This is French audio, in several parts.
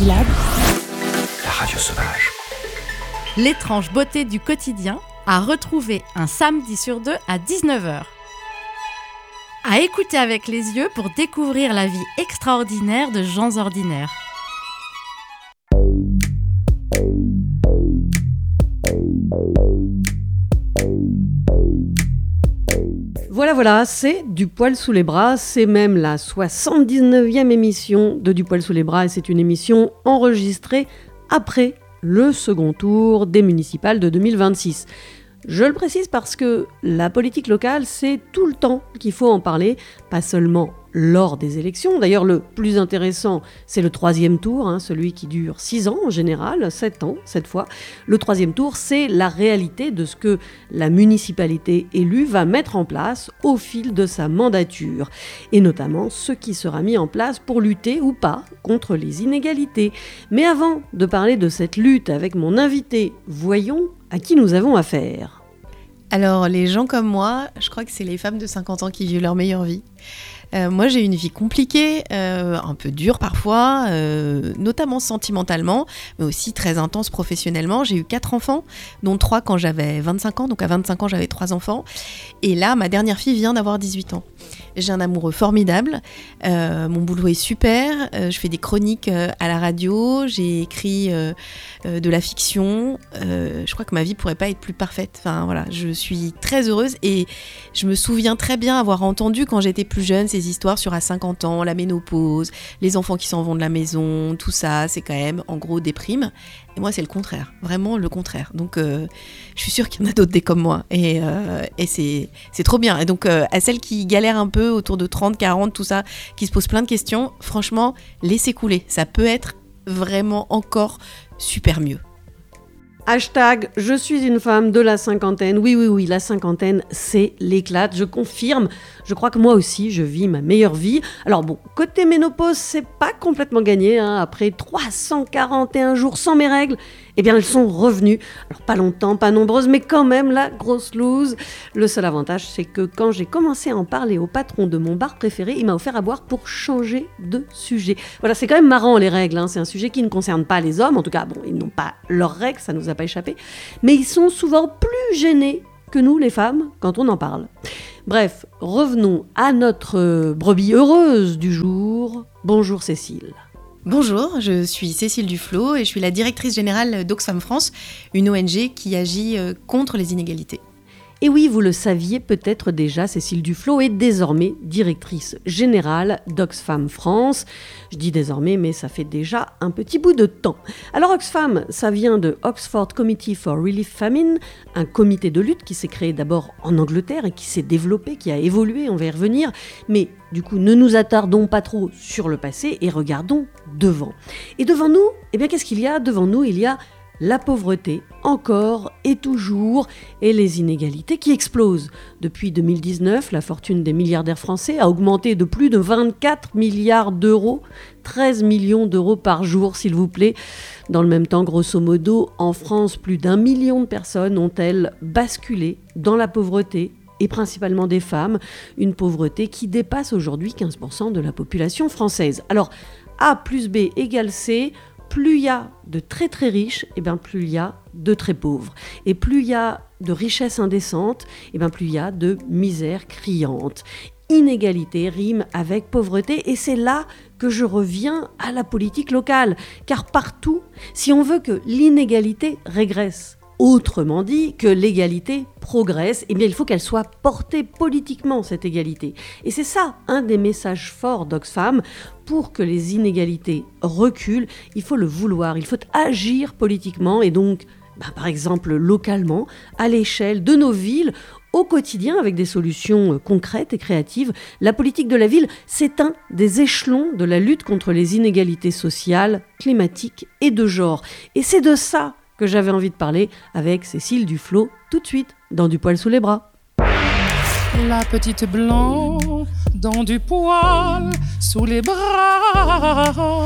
Syllab, la radio sauvage. L'étrange beauté du quotidien à retrouver un samedi sur 2 à 19h. À écouter avec les yeux pour découvrir la vie extraordinaire de gens ordinaires. Voilà, c'est Du poil sous les bras, c'est même la 79e émission de Du poil sous les bras et c'est une émission enregistrée après le second tour des municipales de 2026. Je le précise parce que la politique locale, c'est tout le temps qu'il faut en parler, pas seulement lors des élections. D'ailleurs, le plus intéressant, c'est le troisième tour, celui qui dure 6 ans en général, 7 ans cette fois. Le troisième tour, c'est la réalité de ce que la municipalité élue va mettre en place au fil de sa mandature. Et notamment ce qui sera mis en place pour lutter ou pas contre les inégalités. Mais avant de parler de cette lutte avec mon invité, voyons à qui nous avons affaire. Alors, les gens comme moi, je crois que c'est les femmes de 50 ans qui vivent leur meilleure vie. Moi, j'ai une vie compliquée, un peu dure parfois, notamment sentimentalement, mais aussi très intense professionnellement. J'ai eu 4 enfants, dont 3 quand j'avais 25 ans. Donc à 25 ans, j'avais 3 enfants. Et là, ma dernière fille vient d'avoir 18 ans. J'ai un amoureux formidable. Mon boulot est super. Je fais des chroniques à la radio. J'ai écrit de la fiction. Je crois que ma vie pourrait pas être plus parfaite. Enfin, voilà, je suis très heureuse. Et je me souviens très bien avoir entendu quand j'étais plus jeune ces histoires sur à 50 ans, la ménopause, les enfants qui s'en vont de la maison, tout ça, c'est quand même en gros déprime. Et moi, c'est le contraire, vraiment le contraire. Donc, je suis sûre qu'il y en a d'autres des comme moi. Et c'est trop bien. Et donc, à celles qui galèrent un peu autour de 30, 40, tout ça, qui se posent plein de questions, franchement, laissez couler. Ça peut être vraiment encore super mieux. Hashtag, je suis une femme de la cinquantaine. Oui, la cinquantaine, c'est l'éclate, je confirme. Je crois que moi aussi, je vis ma meilleure vie. Alors bon, côté ménopause, c'est pas complètement gagné. Après 341 jours sans mes règles, eh bien, elles sont revenues. Alors pas longtemps, pas nombreuses, mais quand même la grosse loose. Le seul avantage, c'est que quand j'ai commencé à en parler au patron de mon bar préféré, il m'a offert à boire pour changer de sujet. Voilà, c'est quand même marrant les règles. C'est un sujet qui ne concerne pas les hommes. En tout cas, bon, ils n'ont pas leurs règles, ça nous a pas échappé. Mais ils sont souvent plus gênés que nous, les femmes, quand on en parle. Bref, revenons à notre brebis heureuse du jour. Bonjour Cécile. Bonjour, je suis Cécile Duflot et je suis la directrice générale d'Oxfam France, une ONG qui agit contre les inégalités. Et oui, vous le saviez peut-être déjà, Cécile Duflot est désormais directrice générale d'Oxfam France. Je dis désormais, mais ça fait déjà un petit bout de temps. Alors Oxfam, ça vient de Oxford Committee for Relief Famine, un comité de lutte qui s'est créé d'abord en Angleterre et qui s'est développé, qui a évolué, on va y revenir. Mais du coup, ne nous attardons pas trop sur le passé et regardons devant. Et devant nous, eh bien, qu'est-ce qu'il y a ? Devant nous, il y a la pauvreté, encore et toujours, et les inégalités qui explosent. Depuis 2019, la fortune des milliardaires français a augmenté de plus de 24 milliards d'euros, 13 millions d'euros par jour, s'il vous plaît. Dans le même temps, grosso modo, en France, plus d'1 million de personnes ont-elles basculé dans la pauvreté, et principalement des femmes, une pauvreté qui dépasse aujourd'hui 15% de la population française. Alors, A plus B égale C. Plus il y a de très très riches, plus il y a de très pauvres. Et plus il y a de richesse indécente, plus il y a de misère criante. Inégalité rime avec pauvreté et c'est là que je reviens à la politique locale. Car partout, si on veut que l'inégalité régresse, autrement dit, que l'égalité progresse, il faut qu'elle soit portée politiquement, cette égalité. Et c'est ça, un des messages forts d'Oxfam. Pour que les inégalités reculent, il faut le vouloir, il faut agir politiquement et donc, par exemple, localement, à l'échelle de nos villes, au quotidien, avec des solutions concrètes et créatives. La politique de la ville, c'est un des échelons de la lutte contre les inégalités sociales, climatiques et de genre. Et c'est de ça que j'avais envie de parler avec Cécile Duflot, tout de suite, dans Du poil sous les bras. La petite blanc dans du poil sous les bras.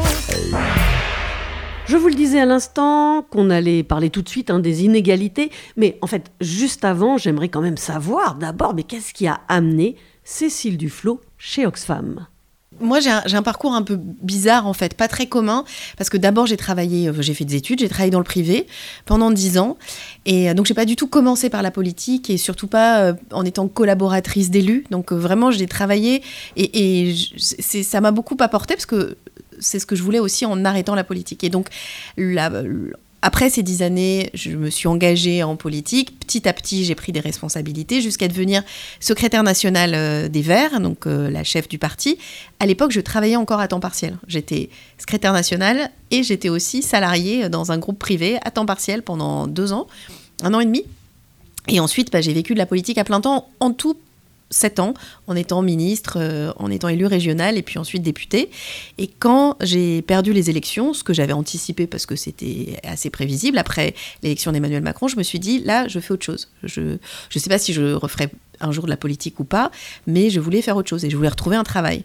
Je vous le disais à l'instant qu'on allait parler tout de suite des inégalités, mais en fait, juste avant, j'aimerais quand même savoir d'abord, qu'est-ce qui a amené Cécile Duflot chez Oxfam ? Moi, j'ai un parcours un peu bizarre, en fait, pas très commun, parce que d'abord, j'ai fait des études, j'ai travaillé dans le privé pendant 10 ans, et donc j'ai pas du tout commencé par la politique, et surtout pas en étant collaboratrice d'élus, donc vraiment, j'ai travaillé, et ça m'a beaucoup apporté, parce que c'est ce que je voulais aussi en arrêtant la politique. Et donc, après ces 10 années, je me suis engagée en politique. Petit à petit, j'ai pris des responsabilités jusqu'à devenir secrétaire nationale des Verts, donc la chef du parti. À l'époque, je travaillais encore à temps partiel. J'étais secrétaire nationale et j'étais aussi salariée dans un groupe privé à temps partiel pendant 2 ans, 1 an et demi. Et ensuite, j'ai vécu de la politique à plein temps, en tout 7 ans, en étant ministre, en étant élue régionale et puis ensuite députée. Et quand j'ai perdu les élections, ce que j'avais anticipé parce que c'était assez prévisible, après l'élection d'Emmanuel Macron, je me suis dit, là, je fais autre chose. Je ne sais pas si je referai un jour de la politique ou pas, mais je voulais faire autre chose et je voulais retrouver un travail.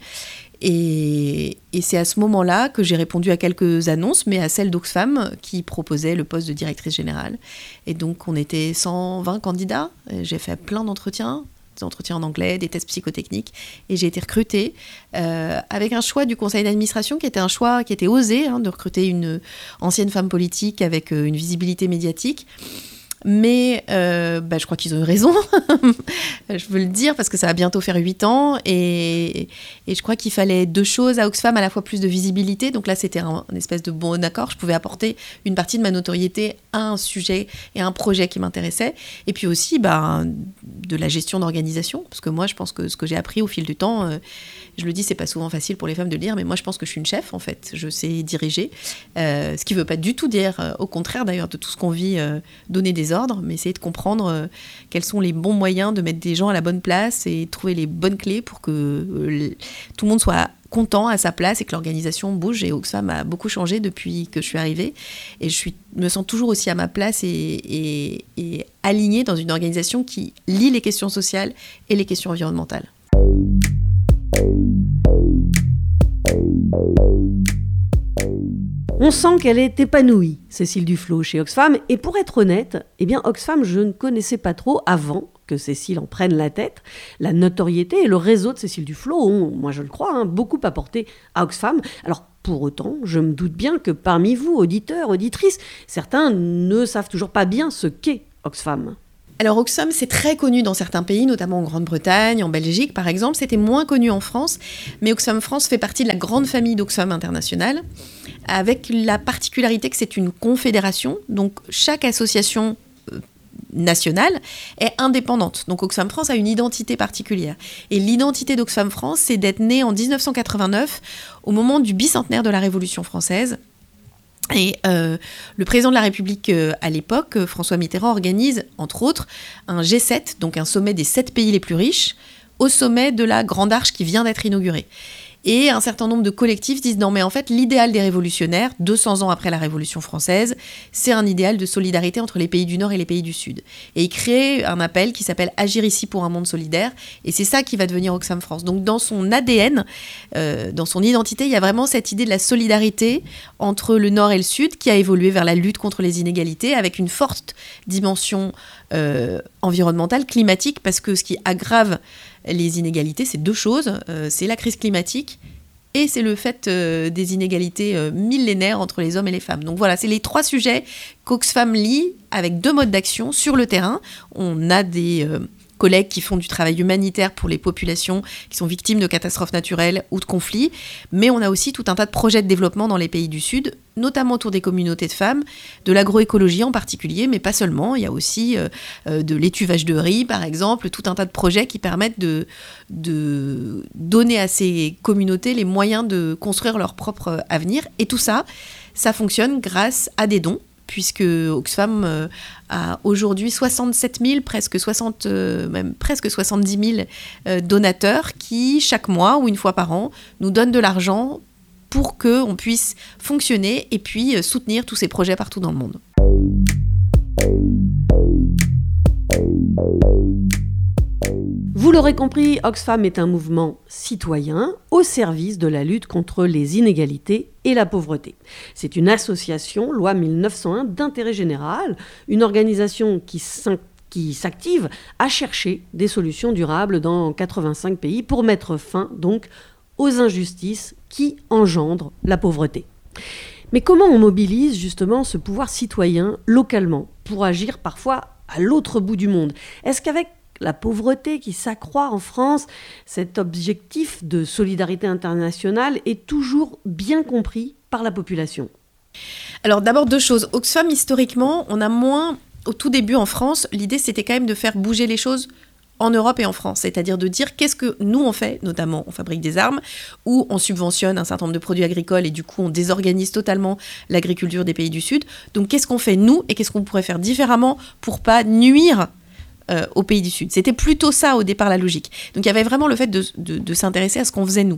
Et c'est à ce moment-là que j'ai répondu à quelques annonces, mais à celle d'Oxfam qui proposait le poste de directrice générale. Et donc, on était 120 candidats. J'ai fait plein d'entretiens. Des entretiens en anglais, des tests psychotechniques, et j'ai été recrutée avec un choix du conseil d'administration qui était un choix qui était osé, de recruter une ancienne femme politique avec une visibilité médiatique. Mais je crois qu'ils ont eu raison, je veux le dire, parce que ça va bientôt faire 8 ans, et je crois qu'il fallait 2 choses à Oxfam, à la fois plus de visibilité, donc là c'était un espèce de bon accord, je pouvais apporter une partie de ma notoriété à un sujet et à un projet qui m'intéressait, et puis aussi de la gestion d'organisation, parce que moi je pense que ce que j'ai appris au fil du temps, je le dis, c'est pas souvent facile pour les femmes de le dire, mais moi je pense que je suis une chef en fait, je sais diriger, ce qui veut pas du tout dire, au contraire d'ailleurs de tout ce qu'on vit, donner des ordres, mais essayer de comprendre quels sont les bons moyens de mettre des gens à la bonne place et trouver les bonnes clés pour que tout le monde soit content à sa place et que l'organisation bouge. Et Oxfam a beaucoup changé depuis que je suis arrivée, et me sens toujours aussi à ma place et alignée dans une organisation qui lie les questions sociales et les questions environnementales. On sent qu'elle est épanouie, Cécile Duflot, chez Oxfam. Et pour être honnête, Oxfam, je ne connaissais pas trop avant que Cécile en prenne la tête. La notoriété et le réseau de Cécile Duflot ont, moi je le crois, beaucoup apporté à Oxfam. Alors, pour autant, je me doute bien que parmi vous, auditeurs, auditrices, certains ne savent toujours pas bien ce qu'est Oxfam. Alors Oxfam, c'est très connu dans certains pays, notamment en Grande-Bretagne, en Belgique par exemple. C'était moins connu en France, mais Oxfam France fait partie de la grande famille d'Oxfam International, avec la particularité que c'est une confédération, donc chaque association nationale est indépendante. Donc Oxfam France a une identité particulière. Et l'identité d'Oxfam France, c'est d'être née en 1989, au moment du bicentenaire de la Révolution française. Et le président de la République à l'époque, François Mitterrand, organise, entre autres, un G7, donc un sommet des 7 pays les plus riches, au sommet de la Grande Arche qui vient d'être inaugurée. Et un certain nombre de collectifs disent non, mais en fait, l'idéal des révolutionnaires, 200 ans après la Révolution française, c'est un idéal de solidarité entre les pays du Nord et les pays du Sud. Et ils créent un appel qui s'appelle « Agir ici pour un monde solidaire ». Et c'est ça qui va devenir Oxfam France. Donc dans son ADN, dans son identité, il y a vraiment cette idée de la solidarité entre le Nord et le Sud qui a évolué vers la lutte contre les inégalités avec une forte dimension environnementale, climatique, parce que ce qui aggrave les inégalités, c'est 2 choses. C'est la crise climatique et c'est le fait des inégalités millénaires entre les hommes et les femmes. Donc voilà, c'est les 3 sujets qu'Oxfam lie avec 2 modes d'action sur le terrain. On a des collègues qui font du travail humanitaire pour les populations qui sont victimes de catastrophes naturelles ou de conflits, mais on a aussi tout un tas de projets de développement dans les pays du Sud, notamment autour des communautés de femmes, de l'agroécologie en particulier, mais pas seulement. Il y a aussi de l'étuvage de riz, par exemple, tout un tas de projets qui permettent de donner à ces communautés les moyens de construire leur propre avenir. Et tout ça, ça fonctionne grâce à des dons, puisque Oxfam a aujourd'hui 67 000, presque 70 000 donateurs qui, chaque mois ou une fois par an, nous donnent de l'argent pour qu'on puisse fonctionner et puis soutenir tous ces projets partout dans le monde. Vous l'aurez compris, Oxfam est un mouvement citoyen au service de la lutte contre les inégalités et la pauvreté. C'est une association, loi 1901, d'intérêt général, une organisation qui s'active à chercher des solutions durables dans 85 pays pour mettre fin donc aux injustices qui engendrent la pauvreté. Mais comment on mobilise justement ce pouvoir citoyen localement pour agir parfois à l'autre bout du monde ? Est-ce qu'avec la pauvreté qui s'accroît en France, cet objectif de solidarité internationale est toujours bien compris par la population ? Alors d'abord 2 choses. Oxfam, historiquement, on a moins, au tout début en France, l'idée c'était quand même de faire bouger les choses en Europe et en France, c'est-à-dire de dire qu'est-ce que nous on fait, notamment on fabrique des armes, ou on subventionne un certain nombre de produits agricoles et du coup on désorganise totalement l'agriculture des pays du Sud. Donc qu'est-ce qu'on fait nous et qu'est-ce qu'on pourrait faire différemment pour pas nuire aux pays du Sud. C'était plutôt ça au départ la logique. Donc il y avait vraiment le fait de s'intéresser à ce qu'on faisait nous.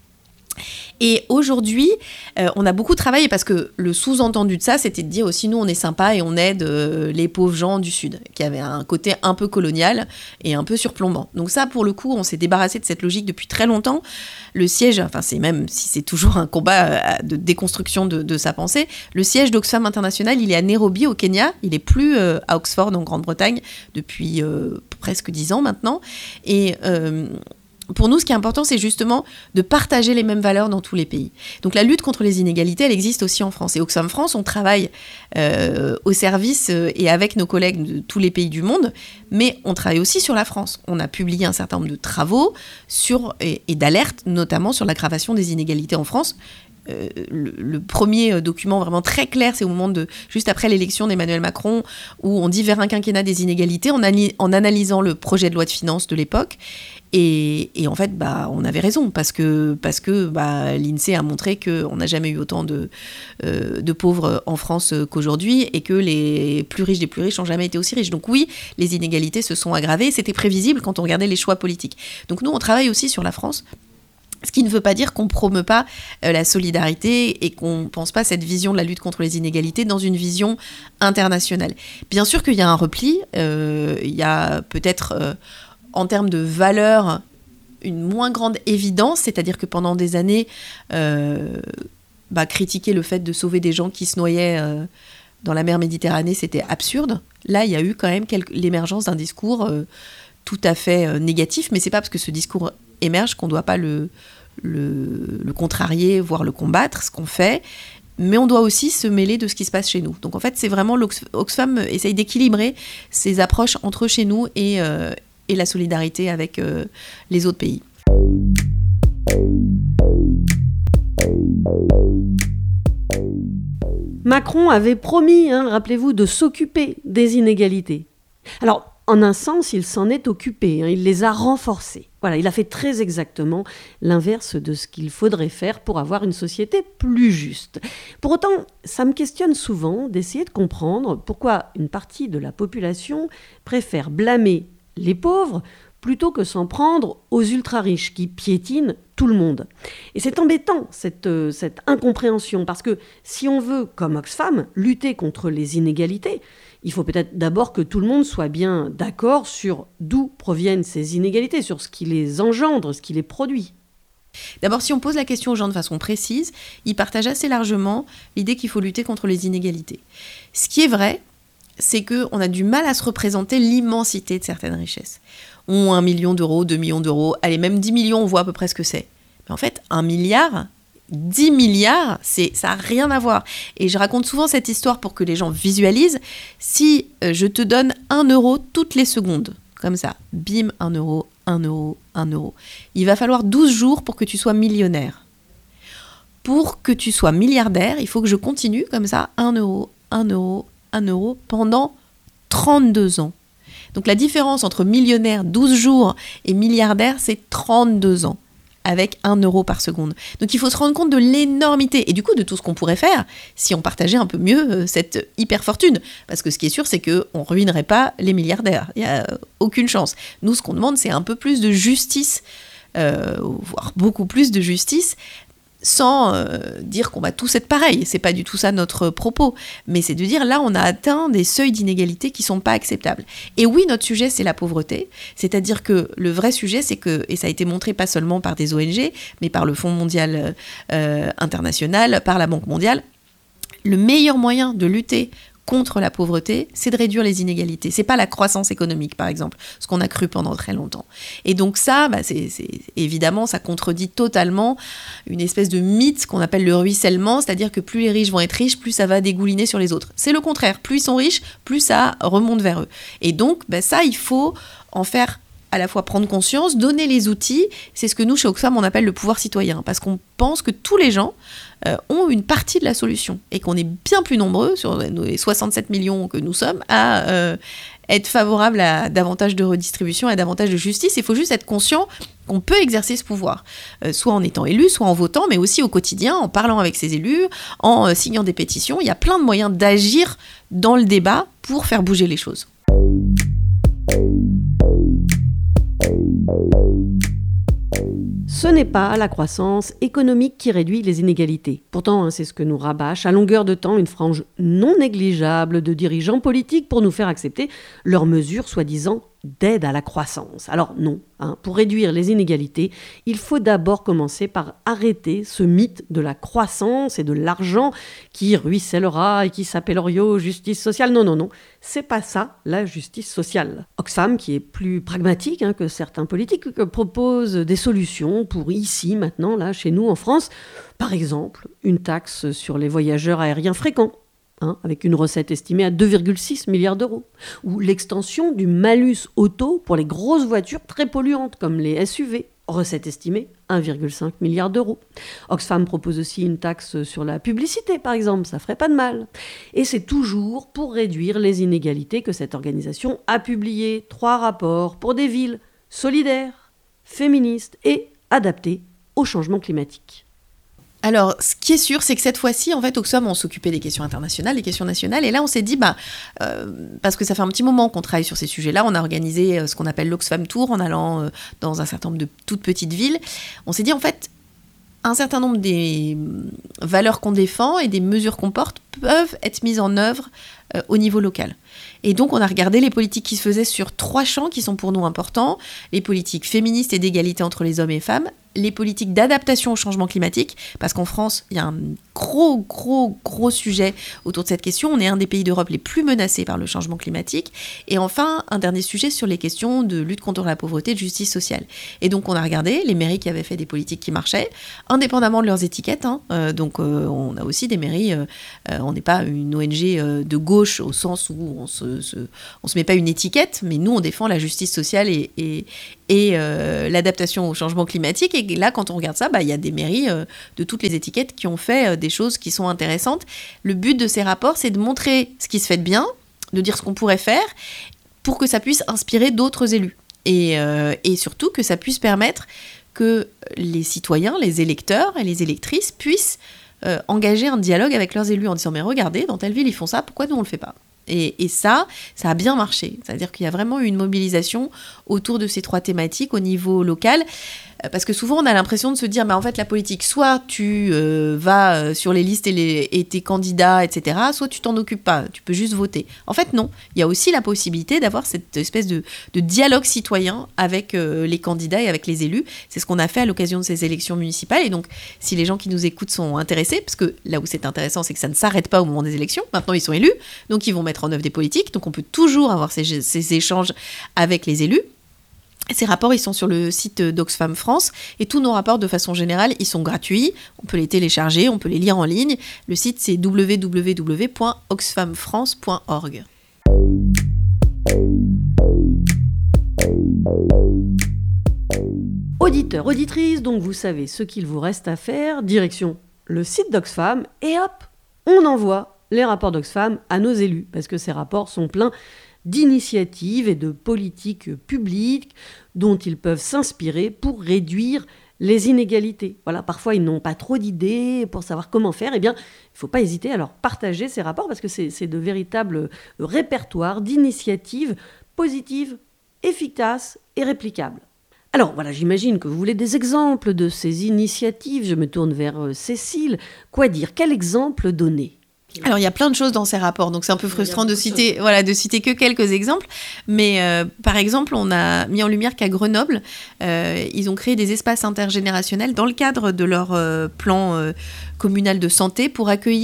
Et aujourd'hui, on a beaucoup travaillé parce que le sous-entendu de ça, c'était de dire aussi, nous, on est sympa et on aide les pauvres gens du Sud, qui avaient un côté un peu colonial et un peu surplombant. Donc ça, pour le coup, on s'est débarrassé de cette logique depuis très longtemps. Le siège, enfin, c'est même si c'est toujours un combat de déconstruction de sa pensée, le siège d'Oxfam International, il est à Nairobi, au Kenya. Il n'est plus à Oxford, en Grande-Bretagne, depuis presque 10 ans maintenant. Et pour nous, ce qui est important, c'est justement de partager les mêmes valeurs dans tous les pays. Donc la lutte contre les inégalités, elle existe aussi en France. Et Oxfam France, on travaille au service et avec nos collègues de tous les pays du monde, mais on travaille aussi sur la France. On a publié un certain nombre de travaux et d'alertes, notamment sur l'aggravation des inégalités en France. Le premier document vraiment très clair, c'est au moment juste après l'élection d'Emmanuel Macron, où on dit vers un quinquennat des inégalités, en analysant le projet de loi de finances de l'époque. Et en fait, on avait raison, parce que l'INSEE a montré qu'on n'a jamais eu autant de pauvres en France qu'aujourd'hui, et que les plus riches des plus riches n'ont jamais été aussi riches. Donc oui, les inégalités se sont aggravées, c'était prévisible quand on regardait les choix politiques. Donc nous, on travaille aussi sur la France, ce qui ne veut pas dire qu'on ne promeut pas la solidarité et qu'on ne pense pas cette vision de la lutte contre les inégalités dans une vision internationale. Bien sûr qu'il y a un repli, il y a peut-être... en termes de valeur, une moins grande évidence, c'est-à-dire que pendant des années, critiquer le fait de sauver des gens qui se noyaient dans la mer Méditerranée, c'était absurde. Là, il y a eu quand même l'émergence d'un discours tout à fait négatif, mais c'est pas parce que ce discours émerge qu'on ne doit pas le contrarier, voire le combattre, ce qu'on fait. Mais on doit aussi se mêler de ce qui se passe chez nous. Donc en fait, c'est vraiment Oxfam essaye d'équilibrer ses approches entre chez nous et la solidarité avec les autres pays. Macron avait promis, rappelez-vous, de s'occuper des inégalités. Alors, en un sens, il s'en est occupé, il les a renforcées. Voilà, il a fait très exactement l'inverse de ce qu'il faudrait faire pour avoir une société plus juste. Pour autant, ça me questionne souvent d'essayer de comprendre pourquoi une partie de la population préfère blâmer les pauvres plutôt que s'en prendre aux ultra-riches qui piétinent tout le monde. Et c'est embêtant, cette incompréhension, parce que si on veut, comme Oxfam, lutter contre les inégalités, il faut peut-être d'abord que tout le monde soit bien d'accord sur d'où proviennent ces inégalités, sur ce qui les engendre, ce qui les produit. D'abord, si on pose la question aux gens de façon précise, ils partagent assez largement l'idée qu'il faut lutter contre les inégalités. Ce qui est vrai, c'est qu'on a du mal à se représenter l'immensité de certaines richesses. On a 1 million d'euros, 2 millions d'euros, allez, même 10 millions, on voit à peu près ce que c'est. Mais en fait, 1 milliard, 10 milliards, ça n'a rien à voir. Et je raconte souvent cette histoire pour que les gens visualisent. Si je te donne 1 euro toutes les secondes, comme ça, bim, 1 euro, 1 euro, 1 euro, il va falloir 12 jours pour que tu sois millionnaire. Pour que tu sois milliardaire, il faut que je continue comme ça, 1 euro, 1 euro, 1 euro pendant 32 ans. Donc la différence entre millionnaire 12 jours et milliardaire, c'est 32 ans, avec 1 euro par seconde. Donc il faut se rendre compte de l'énormité, et du coup de tout ce qu'on pourrait faire si on partageait un peu mieux cette hyper fortune. Parce que ce qui est sûr, c'est qu'on ne ruinerait pas les milliardaires. Il n'y a aucune chance. Nous, ce qu'on demande, c'est un peu plus de justice, voire beaucoup plus de justice, sans dire qu'on va tous être pareils. C'est pas du tout ça notre propos, mais c'est de dire là on a atteint des seuils d'inégalité qui sont pas acceptables. Et oui, notre sujet c'est la pauvreté, c'est-à-dire que le vrai sujet c'est que, et ça a été montré pas seulement par des ONG, mais par le Fonds mondial international, par la Banque mondiale, le meilleur moyen de lutter contre la pauvreté, c'est de réduire les inégalités. C'est pas la croissance économique, par exemple, ce qu'on a cru pendant très longtemps. Et donc ça, évidemment, ça contredit totalement une espèce de mythe qu'on appelle le ruissellement, c'est-à-dire que plus les riches vont être riches, plus ça va dégouliner sur les autres. C'est le contraire. Plus ils sont riches, plus ça remonte vers eux. Et donc, ça, il faut en faire à la fois prendre conscience, donner les outils. C'est ce que nous, chez Oxfam, on appelle le pouvoir citoyen, parce qu'on pense que tous les gens ont une partie de la solution et qu'on est bien plus nombreux, sur les 67 millions que nous sommes, à être favorables à davantage de redistribution, à davantage de justice. Il faut juste être conscient qu'on peut exercer ce pouvoir, soit en étant élu, soit en votant, mais aussi au quotidien, en parlant avec ses élus, en signant des pétitions. Il y a plein de moyens d'agir dans le débat pour faire bouger les choses. Ce n'est pas la croissance économique qui réduit les inégalités. Pourtant, c'est ce que nous rabâche à longueur de temps une frange non négligeable de dirigeants politiques pour nous faire accepter leurs mesures soi-disant d'aide à la croissance. Alors non, pour réduire les inégalités, il faut d'abord commencer par arrêter ce mythe de la croissance et de l'argent qui ruissellera et qui s'appellera justice sociale. Non, c'est pas ça la justice sociale. Oxfam, qui est plus pragmatique que certains politiques, propose des solutions pour ici, maintenant, là, chez nous en France. Par exemple, une taxe sur les voyageurs aériens fréquents, avec une recette estimée à 2,6 milliards d'euros. Ou l'extension du malus auto pour les grosses voitures très polluantes, comme les SUV. Recette estimée 1,5 milliard d'euros. Oxfam propose aussi une taxe sur la publicité, par exemple, ça ferait pas de mal. Et c'est toujours pour réduire les inégalités que cette organisation a publié 3 rapports pour des villes solidaires, féministes et adaptées au changement climatique. Alors, ce qui est sûr, c'est que cette fois-ci, en fait, Oxfam, on s'occupait des questions internationales, des questions nationales, et là, on s'est dit, parce que ça fait un petit moment qu'on travaille sur ces sujets-là, on a organisé ce qu'on appelle l'Oxfam Tour, en allant dans un certain nombre de toutes petites villes. On s'est dit, en fait, un certain nombre des valeurs qu'on défend et des mesures qu'on porte peuvent être mises en œuvre au niveau local. Et donc, on a regardé les politiques qui se faisaient sur 3 champs qui sont pour nous importants, les politiques féministes et d'égalité entre les hommes et femmes, les politiques d'adaptation au changement climatique, parce qu'en France, il y a un gros sujet autour de cette question. On est un des pays d'Europe les plus menacés par le changement climatique. Et enfin, un dernier sujet sur les questions de lutte contre la pauvreté et de justice sociale. Et donc, on a regardé les mairies qui avaient fait des politiques qui marchaient, indépendamment de leurs étiquettes. Donc, on a aussi des mairies, on n'est pas une ONG de gauche au sens où on se met pas une étiquette, mais nous, on défend la justice sociale et l'adaptation au changement climatique. Et là, quand on regarde ça, il y a des mairies de toutes les étiquettes qui ont fait des choses qui sont intéressantes. Le but de ces rapports, c'est de montrer ce qui se fait de bien, de dire ce qu'on pourrait faire, pour que ça puisse inspirer d'autres élus. Et surtout que ça puisse permettre que les citoyens, les électeurs et les électrices puissent engager un dialogue avec leurs élus en disant « Mais regardez, dans telle ville, ils font ça, pourquoi nous, on ne le fait pas ?» Et ça a bien marché. C'est-à-dire qu'il y a vraiment eu une mobilisation autour de ces 3 thématiques au niveau local. Parce que souvent, on a l'impression de se dire, en fait, la politique, soit tu vas sur les listes et tes candidats, etc., soit tu t'en occupes pas, tu peux juste voter. En fait, non. Il y a aussi la possibilité d'avoir cette espèce de dialogue citoyen avec les candidats et avec les élus. C'est ce qu'on a fait à l'occasion de ces élections municipales. Et donc, si les gens qui nous écoutent sont intéressés, parce que là où c'est intéressant, c'est que ça ne s'arrête pas au moment des élections. Maintenant, ils sont élus, donc ils vont mettre en œuvre des politiques. Donc, on peut toujours avoir ces échanges avec les élus. Ces rapports, ils sont sur le site d'Oxfam France et tous nos rapports, de façon générale, ils sont gratuits. On peut les télécharger, on peut les lire en ligne. Le site, c'est www.oxfamfrance.org. Auditeurs, auditrices, donc vous savez ce qu'il vous reste à faire. Direction le site d'Oxfam et hop, on envoie les rapports d'Oxfam à nos élus parce que ces rapports sont pleins d'initiatives et de politiques publiques dont ils peuvent s'inspirer pour réduire les inégalités. Voilà, parfois ils n'ont pas trop d'idées pour savoir comment faire. Eh bien, il ne faut pas hésiter à leur partager ces rapports parce que c'est de véritables répertoires d'initiatives positives, efficaces et réplicables. Alors voilà, j'imagine que vous voulez des exemples de ces initiatives. Je me tourne vers Cécile. Quoi dire ? Quel exemple donner ? Alors, il y a plein de choses dans ces rapports, donc c'est un peu frustrant de citer que quelques exemples. Mais par exemple, on a mis en lumière qu'à Grenoble, ils ont créé des espaces intergénérationnels dans le cadre de leur plan communal de santé pour accueillir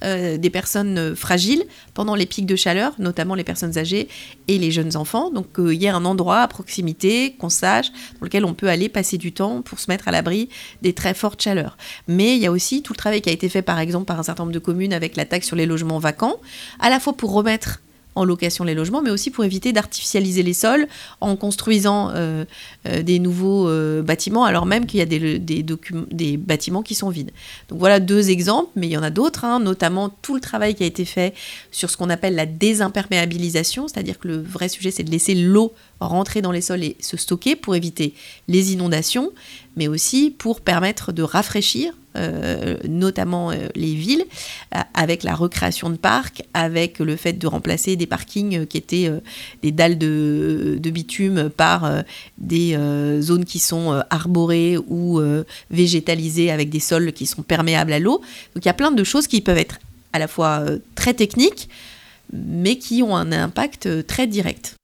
des personnes fragiles pendant les pics de chaleur, notamment les personnes âgées et les jeunes enfants. Donc il y a un endroit à proximité qu'on sache dans lequel on peut aller passer du temps pour se mettre à l'abri des très fortes chaleurs. Mais il y a aussi tout le travail qui a été fait par exemple par un certain nombre de communes avec la taxe sur les logements vacants, à la fois pour remettre en location les logements, mais aussi pour éviter d'artificialiser les sols en construisant des nouveaux bâtiments, alors même qu'il y a des bâtiments qui sont vides. Donc voilà 2 exemples, mais il y en a d'autres, notamment tout le travail qui a été fait sur ce qu'on appelle la désimperméabilisation, c'est-à-dire que le vrai sujet, c'est de laisser l'eau rentrer dans les sols et se stocker pour éviter les inondations, mais aussi pour permettre de rafraîchir notamment les villes, avec la recréation de parcs, avec le fait de remplacer des parkings qui étaient des dalles de bitume par des zones qui sont arborées ou végétalisées avec des sols qui sont perméables à l'eau. Donc il y a plein de choses qui peuvent être à la fois très techniques, mais qui ont un impact très direct.